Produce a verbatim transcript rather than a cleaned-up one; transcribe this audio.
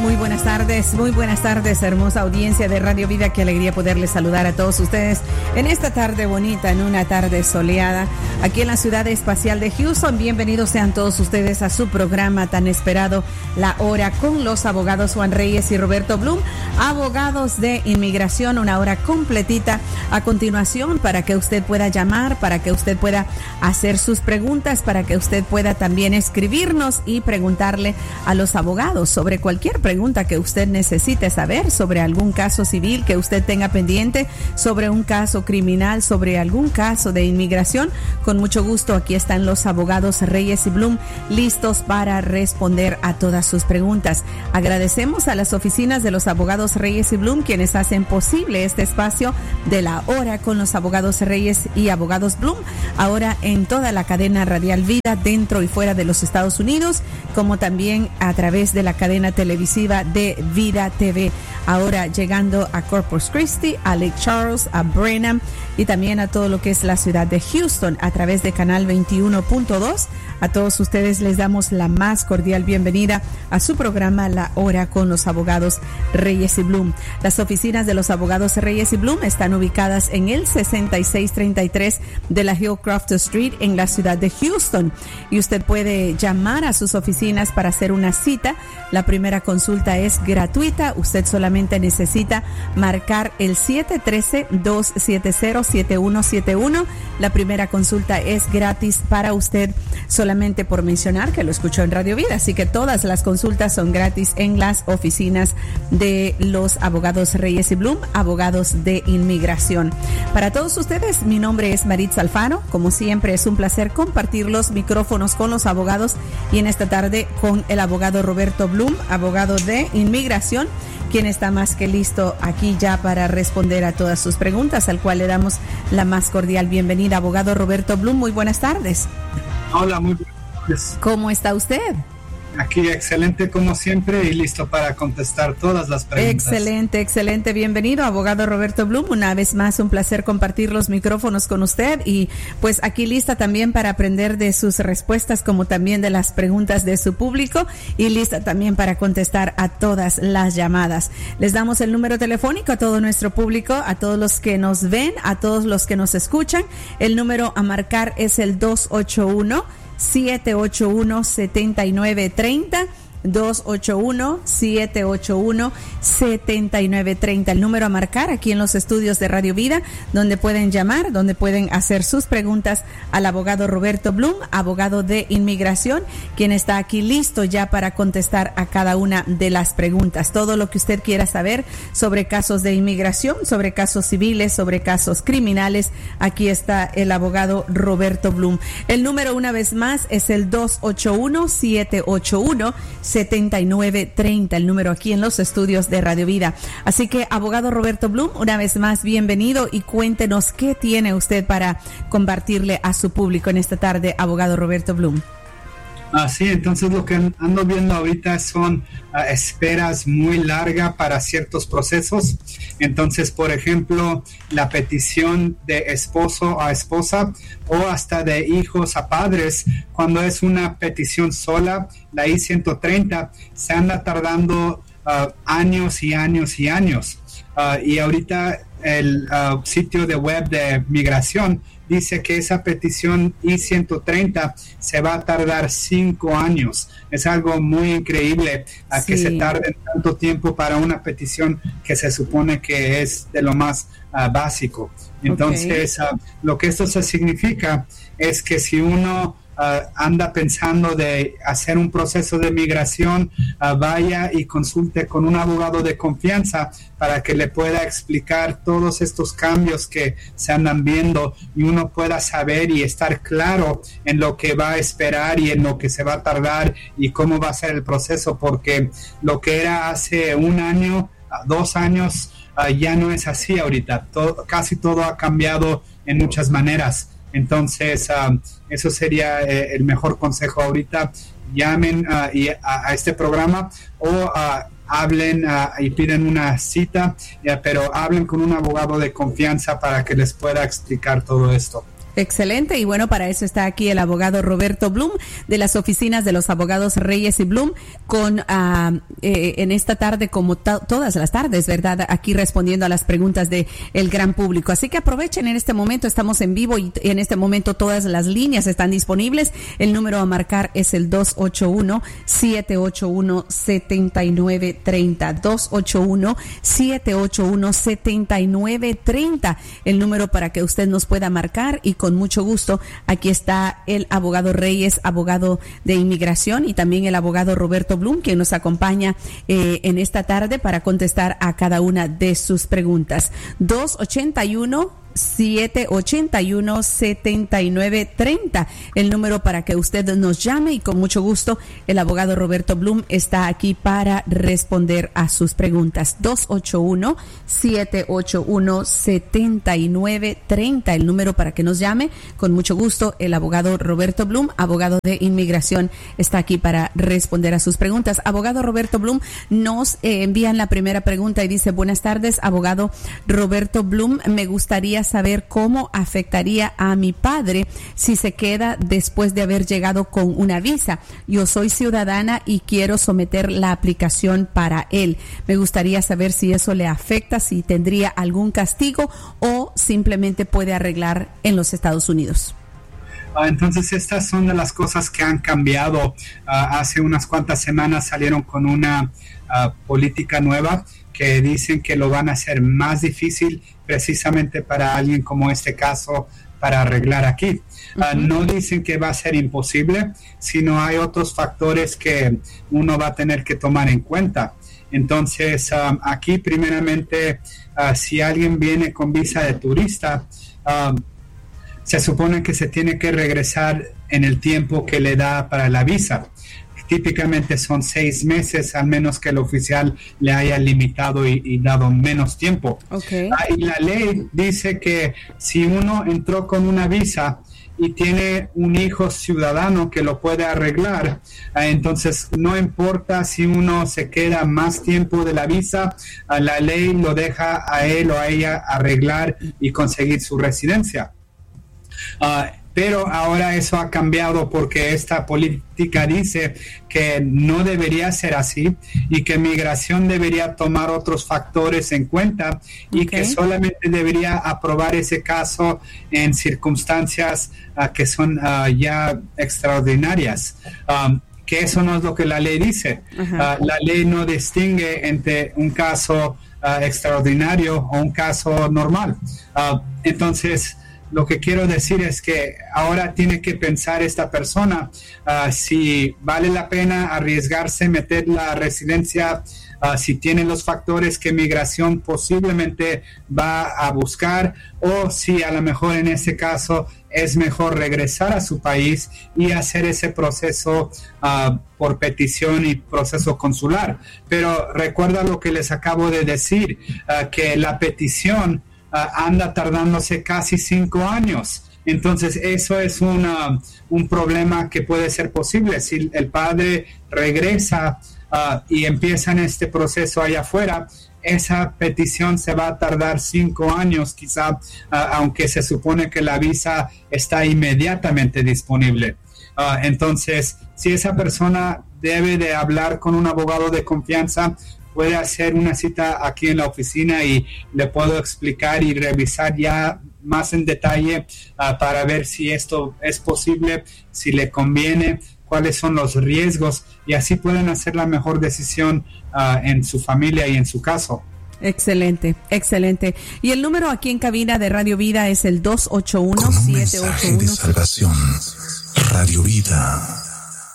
muy buenas tardes, muy buenas tardes, hermosa audiencia de Radio Vida. Qué alegría poderles saludar a todos ustedes en esta tarde bonita, en una tarde soleada, aquí en la ciudad espacial de Houston. Bienvenidos sean todos ustedes a su programa tan esperado, La Hora con los abogados Juan Reyes y Roberto Blum, abogados de inmigración, una hora completita a continuación para que usted pueda llamar, para que usted pueda hacer sus preguntas, para que usted pueda también escribirnos y preguntarle a los abogados sobre cualquier pregunta que usted necesite saber, sobre algún caso civil que usted tenga pendiente, sobre un caso criminal, sobre algún caso de inmigración. Con mucho gusto, aquí están los abogados Reyes y Blum listos para responder a todas sus preguntas. Agradecemos a las oficinas de los abogados Reyes y Blum, quienes hacen posible este espacio de La Hora con los abogados Reyes y abogados Blum, ahora en toda la cadena radial Vida, dentro y fuera de los Estados Unidos, como también a través de la cadena televisiva de Vida T V, ahora llegando a Corpus Christi, a Lake Charles, a Brenham y también a todo lo que es la ciudad de Houston a través de Canal veintiuno punto dos. A todos ustedes les damos la más cordial bienvenida a su programa La Hora con los abogados Reyes y Blum. Las oficinas de los abogados Reyes y Blum están ubicadas en el sesenta y seis treinta y tres de la Hillcroft Street en la ciudad de Houston, y usted puede llamar a sus oficinas para hacer una cita. La primera consulta es gratuita. Usted solamente necesita marcar el siete uno tres, dos siete cero, siete uno siete uno. La primera consulta es gratis para usted, solamente por mencionar que lo escuchó en Radio Vida. Así que todas las consultas son gratis en las oficinas de los abogados Reyes y Blum, abogados de inmigración. Para todos ustedes, mi nombre es Maritza Alfaro. Como siempre, es un placer compartir los micrófonos con los abogados, y en esta tarde con el abogado Roberto Blum, abogado de inmigración, quien está más que listo aquí ya para responder a todas sus preguntas, al cual le damos la más cordial bienvenida. Abogado Roberto Blum, muy buenas tardes. Hola, muy buenas tardes. ¿Cómo está usted? Aquí excelente como siempre y listo para contestar todas las preguntas. Excelente, excelente. Bienvenido, abogado Roberto Blum. Una vez más, un placer compartir los micrófonos con usted, y pues aquí lista también para aprender de sus respuestas, como también de las preguntas de su público, y lista también para contestar a todas las llamadas. Les damos el número telefónico a todo nuestro público, a todos los que nos ven, a todos los que nos escuchan. El número a marcar es el dos ocho uno, siete ocho uno, siete nueve tres cero, dos ocho uno, siete ocho uno, siete nueve tres cero, el número a marcar aquí en los estudios de Radio Vida, donde pueden llamar, donde pueden hacer sus preguntas al abogado Roberto Blum, abogado de inmigración, quien está aquí listo ya para contestar a cada una de las preguntas. Todo lo que usted quiera saber sobre casos de inmigración, sobre casos civiles, sobre casos criminales, aquí está el abogado Roberto Blum. El número, una vez más, es el dos ocho uno, siete ocho uno, siete nueve tres cero, el número aquí en los estudios de Radio Vida. Así que, abogado Roberto Blum, una vez más, bienvenido, y cuéntenos qué tiene usted para compartirle a su público en esta tarde, abogado Roberto Blum. Ah, sí, entonces lo que ando viendo ahorita son uh, esperas muy largas para ciertos procesos. Entonces, por ejemplo, la petición de esposo a esposa o hasta de hijos a padres, cuando es una petición sola, la I ciento treinta, se anda tardando uh, años y años y años. Uh, y ahorita el uh, sitio de web de migración dice que esa petición I ciento treinta se va a tardar cinco años. Es algo muy increíble a sí. que se tarde tanto tiempo para una petición que se supone que es de lo más uh, básico. Entonces, okay. uh, lo que esto se significa es que si uno Uh, anda pensando de hacer un proceso de migración, uh, vaya y consulte con un abogado de confianza para que le pueda explicar todos estos cambios que se andan viendo, y uno pueda saber y estar claro en lo que va a esperar y en lo que se va a tardar y cómo va a ser el proceso, porque lo que era hace un año, dos años, uh, ya no es así ahorita. Todo, casi todo ha cambiado en muchas maneras. Entonces, um, eso sería eh, el mejor consejo ahorita. Llamen uh, y, a, a este programa o uh, hablen uh, y piden una cita, uh, pero hablen con un abogado de confianza para que les pueda explicar todo esto. Excelente, y bueno, para eso está aquí el abogado Roberto Blum de las oficinas de los abogados Reyes y Blum con uh, eh, en esta tarde, como to- todas las tardes, ¿verdad? Aquí respondiendo a las preguntas de el gran público. Así que aprovechen en este momento, estamos en vivo y en este momento todas las líneas están disponibles. El número a marcar es el dos ocho uno, siete ocho uno, siete nueve tres cero, dos ocho uno, siete ocho uno, siete nueve tres cero, el número para que usted nos pueda marcar, y con mucho gusto aquí está el abogado Reyes, abogado de inmigración, y también el abogado Roberto Blum, quien nos acompaña eh, en esta tarde para contestar a cada una de sus preguntas. dos ocho uno, siete ocho uno, siete nueve tres cero, el número para que usted nos llame, y con mucho gusto el abogado Roberto Blum está aquí para responder a sus preguntas. dos ocho uno, siete ocho uno, siete nueve tres cero, el número para que nos llame, con mucho gusto el abogado Roberto Blum, abogado de inmigración, está aquí para responder a sus preguntas. Abogado Roberto Blum, nos eh, envían la primera pregunta y dice: buenas tardes, abogado Roberto Blum, me gustaría saber cómo afectaría a mi padre si se queda después de haber llegado con una visa. Yo soy ciudadana y quiero someter la aplicación para él. Me gustaría saber si eso le afecta, si tendría algún castigo o simplemente puede arreglar en los Estados Unidos. Uh, entonces estas son de las cosas que han cambiado. Uh, hace unas cuantas semanas salieron con una uh, política nueva que dicen que lo van a hacer más difícil precisamente para alguien como este caso para arreglar aquí. Uh, uh-huh. No dicen que va a ser imposible, sino hay otros factores que uno va a tener que tomar en cuenta. Entonces, um, aquí primeramente, uh, si alguien viene con visa de turista, uh, se supone que se tiene que regresar en el tiempo que le da para la visa. Típicamente son seis meses, al menos que el oficial le haya limitado y, y dado menos tiempo. Okay. Ah, y la ley dice que si uno entró con una visa y tiene un hijo ciudadano que lo puede arreglar, ah, entonces no importa si uno se queda más tiempo de la visa, ah, la ley lo deja a él o a ella arreglar y conseguir su residencia. Uh, pero ahora eso ha cambiado porque esta política dice que no debería ser así y que migración debería tomar otros factores en cuenta y okay. que solamente debería aprobar ese caso en circunstancias uh, que son uh, ya extraordinarias. Um, que eso no es lo que la ley dice. Uh, la ley no distingue entre un caso uh, extraordinario o un caso normal. Uh, entonces, lo que quiero decir es que ahora tiene que pensar esta persona uh, si vale la pena arriesgarse, meter la residencia, uh, si tiene los factores que migración posiblemente va a buscar, o si a lo mejor en ese caso es mejor regresar a su país y hacer ese proceso uh, por petición y proceso consular. Pero recuerda lo que les acabo de decir, uh, que la petición Uh, anda tardándose casi cinco años. Entonces eso es una, un problema que puede ser posible. Si el padre regresa uh, y empiezan este proceso allá afuera, esa petición se va a tardar cinco años quizá, uh, aunque se supone que la visa está inmediatamente disponible. Uh, entonces, si esa persona debe de hablar con un abogado de confianza, puede hacer una cita aquí en la oficina y le puedo explicar y revisar ya más en detalle uh, para ver si esto es posible, si le conviene, cuáles son los riesgos, y así pueden hacer la mejor decisión uh, en su familia y en su caso. Excelente, excelente. Y el número aquí en cabina de Radio Vida es el dos ocho uno, siete ocho uno. Con un mensaje de salvación, Radio Vida.